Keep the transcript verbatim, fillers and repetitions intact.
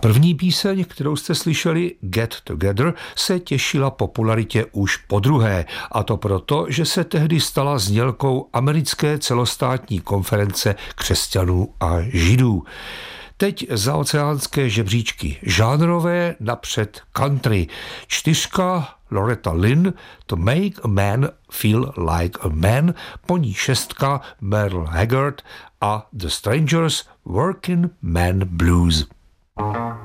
první píseň, kterou jste slyšeli, Get Together, se těšila popularitě už podruhé, a to proto, že se tehdy stala znělkou americké celostátní konference křesťanů a židů. Teď zaoceánské žebříčky žánrové, napřed country. Čtyřka Loretta Lynn, To Make a Man Feel Like a Man, po ní šestka Merle Haggard a The Strangers, Working Man Blues.